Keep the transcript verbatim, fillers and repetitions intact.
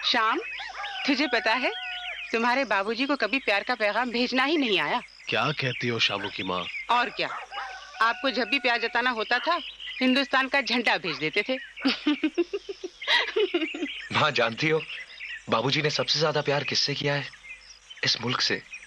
श्याम, तुझे पता है तुम्हारे बाबूजी को कभी प्यार का पैगाम भेजना ही नहीं आया। क्या कहती हो शामू की माँ? और क्या, आपको जब भी प्यार जताना होता था हिंदुस्तान का झंडा भेज देते थे। माँ जानती हो बाबूजी ने सबसे ज्यादा प्यार किससे किया है? इस मुल्क से।